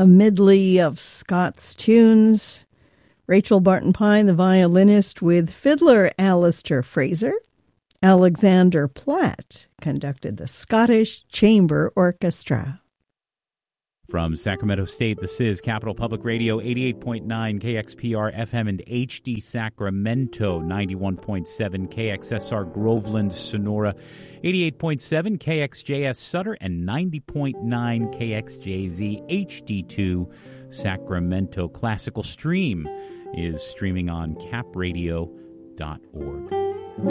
A medley of Scott's tunes. Rachel Barton Pine, the violinist, with fiddler Alistair Fraser. Alexander Platt conducted the Scottish Chamber Orchestra. From Sacramento State, this is Capital Public Radio, 88.9 KXPR FM and HD Sacramento, 91.7 KXSR Groveland, Sonora, 88.7 KXJS Sutter, and 90.9 KXJZ HD2 Sacramento. Classical Stream is streaming on capradio.org.